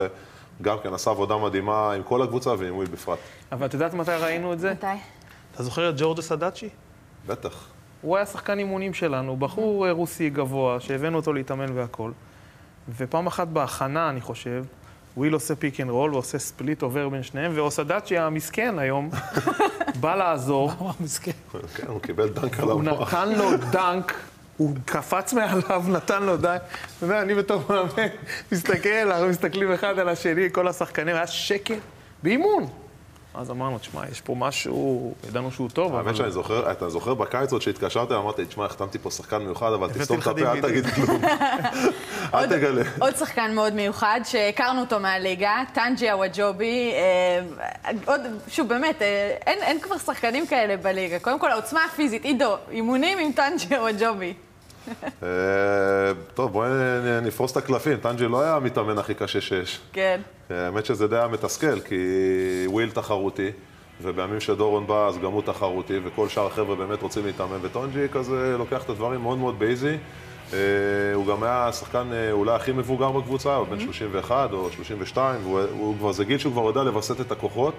גם כן עשה עבודה מדהימה עם כל הקבוצה ועם וויל בפרט. אבל את יודעת מתי ראינו את זה? מתי? אתה זוכר את ג'ורדו סדאצ'י? בטח. הוא היה שחקן אימונים שלנו, בחור רוסי גבוה, שהבאנו אותו להתאמן והכל. ופעם אחת בהכנה, אני חושב, וויל עושה פיק אנד רול ועושה ספליט עובר בין שניהם, ואוסדאצ'י המסכן היום בא לעזור. מה מסכן? כן, הוא קיבל דנק על הוא המוח. נתן לו דנק, הוא קפץ מעליו, נתן לו דנק. ואני בתור מאמן מסתכל, אנחנו מסתכלים אחד על השני, כל השחקנים, היה שקט באימון. אז אמרנו, תשמע, יש פה משהו, ידענו שהוא טוב, האמת שאני זוכר, אתה זוכר בקיץ עוד שהתקשרתי, אמרתי, תשמע, החתמתי פה שחקן מיוחד, אבל תסתום את הפה, אל תגיד כלום. אל תגלה. עוד שחקן מאוד מיוחד, שהכרנו אותו מהליגה, טנג'י אוואג'ובי. שוב, באמת, אין כבר שחקנים כאלה בליגה. קודם כל, העוצמה הפיזית, עידו, אימונים עם טנג'י אוואג'ובי. טוב, בואי נפרוס את הקלפים. טנג'י לא היה המתאמן הכי קשה שיש. כן. האמת שזה די מתסכל, כי וויל תחרותי, ובימים שדורון בא, אז גם הוא תחרותי, וכל שאר החבר'ה באמת רוצים להתאמן, וטנג'י כזה לוקח את הדברים מאוד מאוד בייזי. הוא גם היה שחקן אולי הכי מבוגר בקבוצה, הוא בן 31 או 32, והוא כבר, זה גיל שהוא כבר יודע לווסת את הכוחות.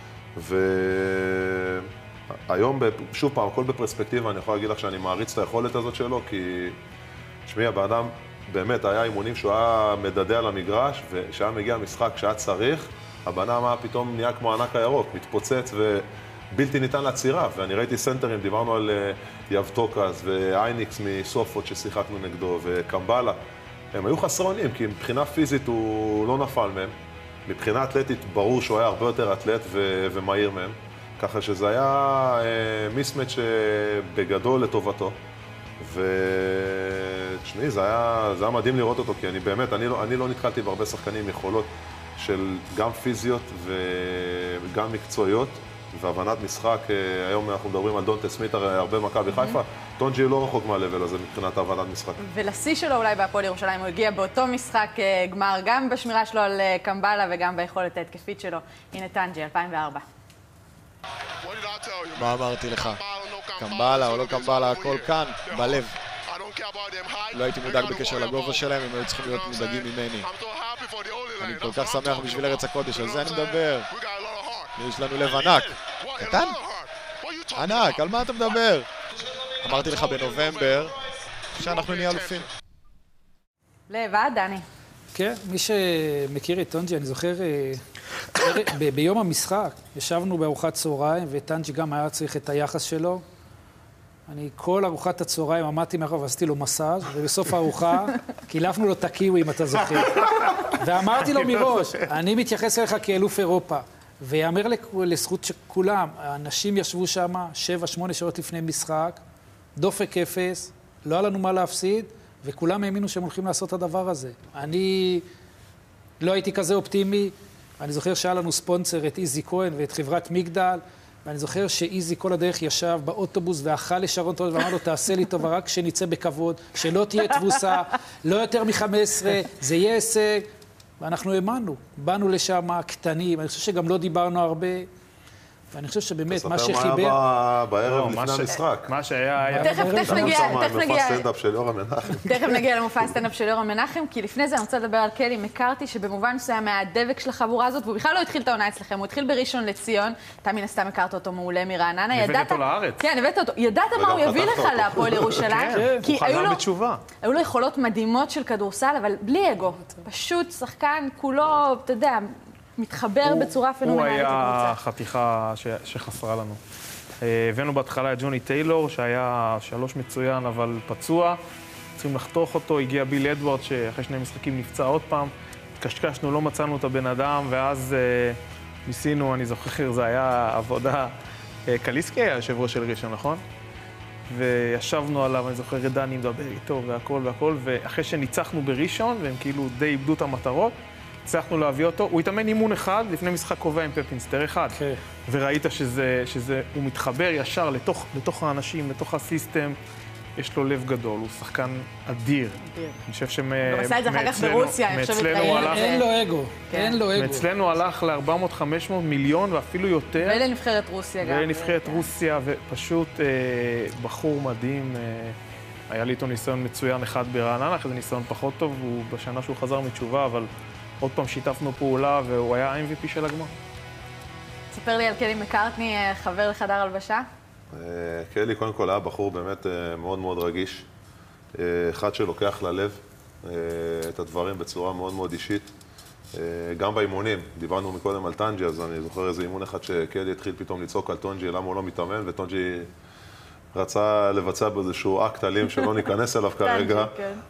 והיום, שוב פעם, הכל בפרספקטיבה, אני יכול להגיד לך שאני מעריץ את היכולת הזאת שלו, כי, תשמעי, הבן אדם באמת היה אימונים שהוא היה מדדה על המגרש, וכשהיה מגיע המשחק, כשהיה צריך, הבן אדם היה פתאום נהיה כמו הענק הירוק, מתפוצץ ובלתי ניתן לעצירה. ואני ראיתי סנטרים, דיברנו על יבטוקס ואייניקס מסופות ששיחקנו נגדו, וקמבלה. הם היו חסרונים, כי מבחינה פיזית הוא לא נפל מהם. מבחינה אתלטית ברור שהוא היה הרבה יותר אתלט ומהיר מהם. ככה שזה היה מיסמץ' בגדול לטובתו. ותשמעי, זה היה מדהים לראות אותו, כי אני באמת, אני לא נתקלתי בהרבה שחקנים עם יכולות של גם פיזיות וגם מקצועיות, והבנת משחק. היום אנחנו מדברים על דונטה סמית, הרבה מכבי חיפה. טונג'י לא רחוק מהלבל הזה מבחינת הבנת משחק. ולשיא שלו אולי בהפועל ירושלים, הוא הגיע באותו משחק גמר, גם בשמירה שלו על קמבלה וגם ביכולת ההתקפית שלו. הנה טנג'י, 2004. מה אמרתי לך? קמבלה או לא קמבלה, הכל כאן, בלב. לא הייתי מודאג בקשר לגובה שלהם, הם היו צריכים להיות מודאגים ממני. אני כל כך שמח בשביל ארץ הקודש, על זה אני מדבר. יש לנו לב ענק. קטן? ענק, על מה אתה מדבר? אמרתי לך בנובמבר שאנחנו נהיה אלופים. לבד, דני. כן, מי שמכיר את טונג'י, אני זוכר, ביום המשחק ישבנו בארוחת צהריים, וטונג'י גם היה צריך את היחס שלו. אני כל ארוחת הצהריים עמדתי מאחור ועשיתי לו מסאז', ובסוף הארוחה קילפנו לו את הקיווי, אם אתה זוכר. ואמרתי לו מראש, אני מתייחס אליך כאלוף אירופה. ויאמר לזכות שכולם, האנשים ישבו שם 7-8 שעות לפני משחק, דופק אפס, לא היה לנו מה להפסיד, וכולם האמינו שהם הולכים לעשות את הדבר הזה. אני לא הייתי כזה אופטימי, אני זוכר שהיה לנו ספונסר את איזי כהן ואת חברת מגדל, ואני זוכר שאיזי כל הדרך ישב באוטובוס ואכל לשרון טוב ואמר לו, תעשה לי טובה רק שנצא בכבוד, שלא תהיה תבוסה, לא יותר מ-15, זה יהיה הישג. ואנחנו האמנו, באנו לשם קטנים, אני חושב שגם לא דיברנו הרבה, ואני חושב שבאמת מה שחיבר... תספר מה היה בערב לפני המשחק. מה שהיה... תכף נגיע למופע הסטנדאפ של יורם מנחם, כי לפני זה אני רוצה לדבר על קלי מקארתי, שבמובן מסוים מהדבק של החבורה הזאת, והוא בכלל לא התחיל את העונה אצלכם, הוא התחיל בראשון לציון, אתה מן הסתם הכרת אותו מעולה מרעננה, הבאת אותו לארץ. כן, הבאת אותו. ידעת מה הוא יביא לך להפועל ירושלים? כן, הוא חזר בתשובה. היו לו יכולות מדהימות של כדורסל, אבל בלי אגו. פשוט שחקן כולו, אתה יודע, מתחבר בצורה פנומנלית לקבוצה. הוא היה חתיכה שחסרה לנו. הבאנו בהתחלה את ג'וני טיילור, שהיה 3 מצוין, אבל פצוע. צריכים לחתוך אותו, הגיע ביל אדוארד, שאחרי 2 משחקים נפצע עוד פעם. קשקשנו, לא מצאנו את הבן אדם, ואז ניסינו, אני זוכר, זה היה עבודה... קליסקי היה יושב ראש של ראשון, נכון? וישבנו עליו, אני זוכר, דני מדבר איתו והכל, ואחרי שניצחנו בראשון, והם כאילו די איבדו את המטרות, הצלחנו להביא אותו. הוא התאמן אימון אחד, לפני משחק קובע עם פפינסטר אחד. וראית שהוא מתחבר ישר לתוך האנשים, לתוך הסיסטם. יש לו לב גדול, הוא שחקן אדיר. אני חושב הוא עשה את זה אחר כך ברוסיה, אני חושבת אין לו אגו, אין לו אגו. מאצלנו הלך ל-400-500 מיליון ואפילו יותר. ולנבחרת רוסיה גם. ולנבחרת רוסיה, ופשוט בחור מדהים. היה לי איתו ניסיון מצוין אחד ברעננה, אחרי זה ניסיון פחות טוב, בשנה שהוא חזר מתשובה, אבל עוד פעם שיתפנו פעולה, והוא היה ה-MVP של הגמר. ספר לי על קלי מקארטני, חבר לחדר הלבשה. קלי, קודם כל, היה בחור באמת מאוד מאוד רגיש. אחד שלוקח ללב את הדברים בצורה מאוד מאוד אישית. גם באימונים, דיברנו מקודם על טנג'י, אז אני זוכר איזה אימון אחד שקלי התחיל פתאום לצעוק על טונג'י, למה הוא לא מתאמן, וטונג'י רצה לבצע באיזשהו אקט אלים שלא ניכנס אליו כרגע.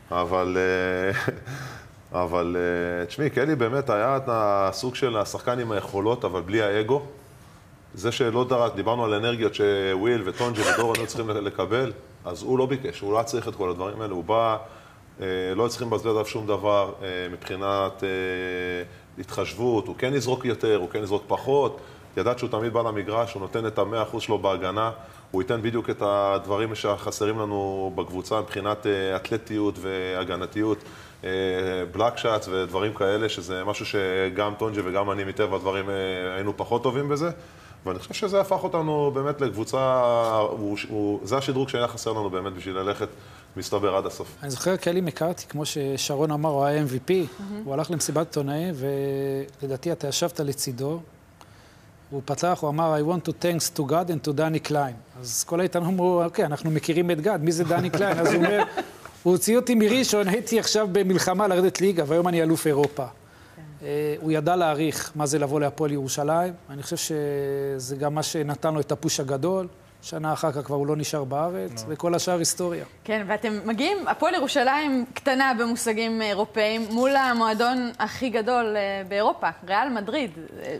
אבל תשמעי, קלי באמת היה הסוג של השחקן עם היכולות, אבל בלי האגו. זה שלא דיברנו על אנרגיות שוויל וטונג'י ודורון היו צריכים לקבל, אז הוא לא ביקש, הוא לא צריך את כל הדברים האלה, הוא בא, לא צריכים לבזבז עליו שום דבר מבחינת התחשבות, הוא כן יזרוק יותר, הוא כן יזרוק פחות, ידעת שהוא תמיד בא למגרש, הוא נותן את ה-100% שלו בהגנה, הוא ייתן בדיוק את הדברים שחסרים לנו בקבוצה מבחינת אתלטיות והגנתיות, בלק שאטס ודברים כאלה, שזה משהו שגם טונג'י וגם אני מטבע הדברים היינו פחות טובים בזה. ואני חושב שזה הפך אותנו באמת לקבוצה, זה השדרוג שהיה חסר לנו באמת בשביל ללכת מסתבר עד הסוף. אני זוכר קלי מקארטי, כמו ששרון אמר, הוא היה MVP, הוא הלך למסיבת עיתונאים, ולדעתי אתה ישבת לצידו, הוא פתח, הוא אמר, I want to thanks to God and to דני קליין. אז כל העיתון אמרו, אוקיי, אנחנו מכירים את גד, מי זה דני קליין? אז הוא אומר, הוא הוציא אותי מראשון, הייתי עכשיו במלחמה לרדת ליגה, והיום אני אלוף אירופה. הוא ידע להעריך מה זה לבוא להפועל ירושלים. אני חושב שזה גם מה שנתן לו את הפוש הגדול. שנה אחר כך כבר הוא לא נשאר בארץ, וכל השאר היסטוריה. כן, ואתם מגיעים, הפועל ירושלים קטנה במושגים אירופאים, מול המועדון הכי גדול באירופה, ריאל מדריד.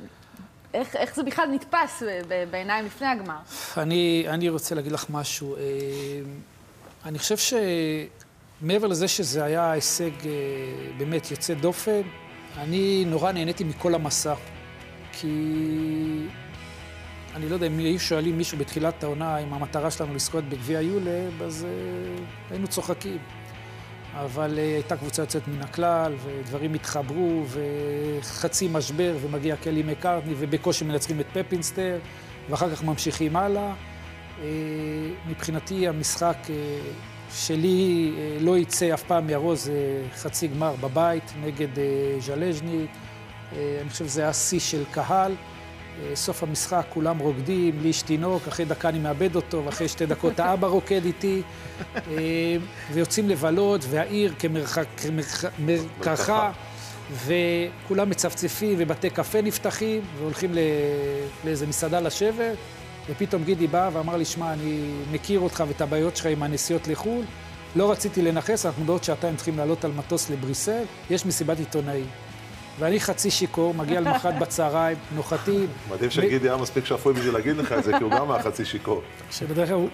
איך זה בכלל נתפס בעיניים לפני הגמר? אני רוצה להגיד לך משהו. אני חושב שמעבר לזה שזה היה הישג באמת יוצא דופן, אני נורא נהניתי מכל המסע, כי אני לא יודע, אם היו שואלים מישהו בתחילת העונה אם המטרה שלנו לזכות בגביע יולב, אז היינו צוחקים. אבל הייתה קבוצה יוצאת מן הכלל, ודברים התחברו, וחצי משבר, ומגיע קלי מקארטני, ובקושי מנצחים את פפינסטר, ואחר כך ממשיכים הלאה. מבחינתי המשחק שלי לא יצא אף פעם מהראש, זה חצי גמר בבית נגד ז'לז'ניק. אני חושב שזה היה שיא של קהל. סוף המשחק כולם רוקדים, לי יש תינוק, אחרי דקה אני מאבד אותו, ואחרי 2 דקות האבא רוקד איתי. ויוצאים לבלות, והעיר כמרקחה, וכולם מצפצפים, ובתי קפה נפתחים, והולכים לאיזה מסעדה לשבת. ופתאום גידי בא ואמר לי, שמע, אני מכיר אותך ואת הבעיות שלך עם הנסיעות לחו"ל, לא רציתי לנחס, אנחנו בעוד שעתיים צריכים לעלות על מטוס לבריסל, יש מסיבת עיתונאים. ואני חצי שיקור, מגיע למחרת בצהריים, נוחתים. מדהים שגידי היה מספיק שפוי בשביל להגיד לך את זה, כי הוא גם היה חצי שיקור. שבדרך כלל הוא...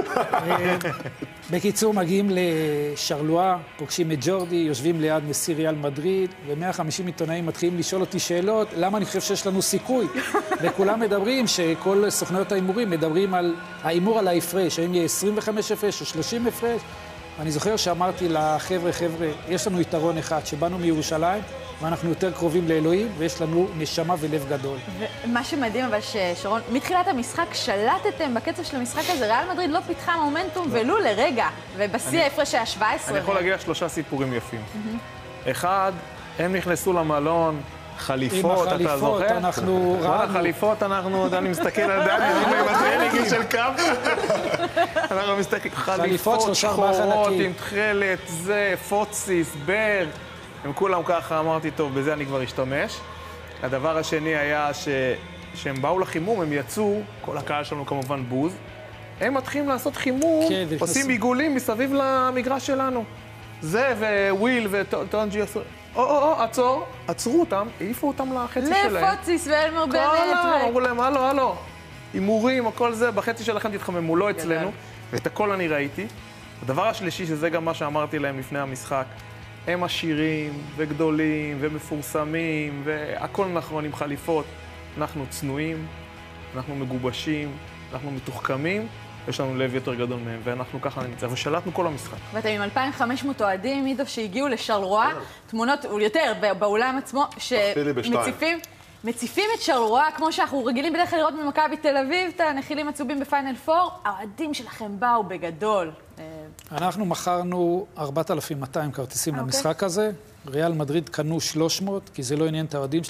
בקיצור, מגיעים לשרלואה, פוגשים את ג'ורדי, יושבים ליד נשיא ריאל מדריד, ו150 עיתונאים מתחילים לשאול אותי שאלות, למה אני חושב שיש לנו סיכוי? וכולם מדברים, שכל סוכנויות ההימורים מדברים על ההימור על ההפרש, האם יהיה 25 הפרש או 30 הפרש. אני זוכר שאמרתי לחבר'ה, יש לנו יתרון אחד, שבאנו מירושלים, ואנחנו יותר קרובים לאלוהים, ויש לנו נשמה ולב גדול. ומה שמדהים אבל ששרון, מתחילת המשחק שלטתם בקצב של המשחק הזה, ריאל מדריד לא פיתחה מומנטום ולו לרגע, ובשיא ההפרש היה 17. אני יכול להגיד לך 3 סיפורים יפים. אחד, הם נכנסו למלון, חליפות, אתה זוכר? עם החליפות אנחנו רענו. החליפות אנחנו, אני מסתכל על דני, עם הטרנינגים של קו. אנחנו מסתכלים, חליפות שחורות עם תכלת, זה, פוציס, בר. הם כולם ככה, אמרתי, טוב, בזה אני כבר אשתמש. הדבר השני היה שהם באו לחימום, הם יצאו, כל הקהל שלנו כמובן בוז, הם מתחילים לעשות חימום, עושים עיגולים מסביב למגרש שלנו. זה וויל וטונג'י עשו... עצור, עצרו אותם, העיפו אותם לחצי שלהם. לפוציס ואלמר בנט. אמרו להם, הלו, הימורים, הכל זה, בחצי שלכם תתחממו, לא אצלנו. ואת הכל אני ראיתי. הדבר השלישי, שזה גם מה שאמרתי להם לפני המשחק, הם עשירים וגדולים ומפורסמים והכל נכון עם חליפות. אנחנו צנועים, אנחנו מגובשים, אנחנו מתוחכמים, יש לנו לב יותר גדול מהם, ואנחנו ככה נמצא, ושלטנו כל המשחק. ואתם עם 2,500 אוהדים, עידו, שהגיעו לשרלואה, תמונות, יותר, באולם עצמו, שמציפים את שרלואה, כמו שאנחנו רגילים בדרך כלל לראות במכבי תל אביב, את הנחילים עצובים בפיינל 4, האוהדים שלכם באו בגדול. אנחנו מכרנו 4,200 כרטיסים למשחק הזה, ריאל מדריד קנו 300, כי זה לא עניין את האוהדים שלהם.